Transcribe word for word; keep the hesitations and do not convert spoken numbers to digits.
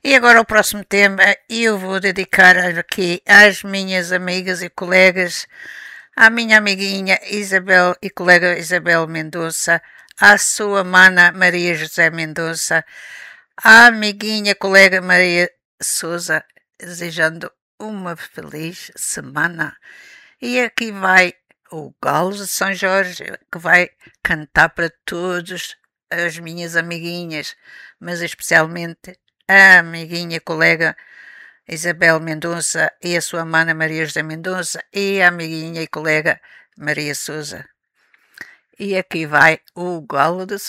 E agora o próximo tema eu vou dedicar aqui às minhas amigas e colegas, à minha amiguinha Isabel e colega Isabel Mendonça, à sua mana Maria José Mendonça, à amiguinha colega Maria Souza, desejando uma feliz semana. E aqui vai o Galo de São Jorge, que vai cantar para todos as minhas amiguinhas, mas especialmente a amiguinha colega Isabel Mendonça e a sua mana Maria José Mendonça e a amiguinha e colega Maria Souza. E aqui vai o Galo de